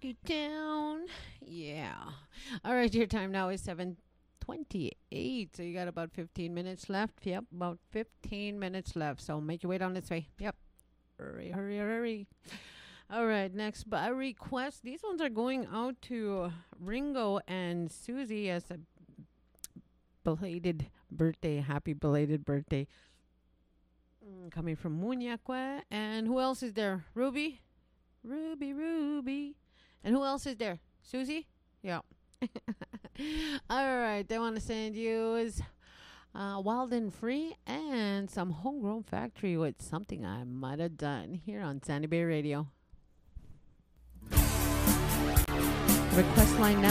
you down. Yeah. All right, your time now is 7:28. So you got about 15 minutes left. Yep, about 15 minutes left. So make your way down this way. Yep. Hurry, hurry, hurry. All right, next by request. These ones are going out to Ringo and Susie as a belated birthday. Happy belated birthday. Coming from Muñacue. And who else is there? Ruby? Ruby. And who else is there? Susie? Yeah. All right. They want to send you is Wild and Free and some Homegrown Factory with Something I Might Have Done here on Sandy Bay Radio. Request line now